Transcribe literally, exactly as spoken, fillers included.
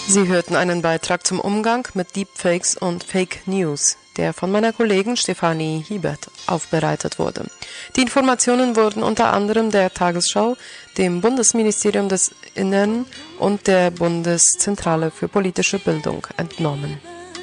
Sie hörten einen Beitrag zum Umgang mit Deepfakes und Fake News, der von meiner Kollegin Stefanie Hiebert aufbereitet wurde. Die Informationen wurden unter anderem der Tagesschau, dem Bundesministerium des Innern und der Bundeszentrale für politische Bildung entnommen.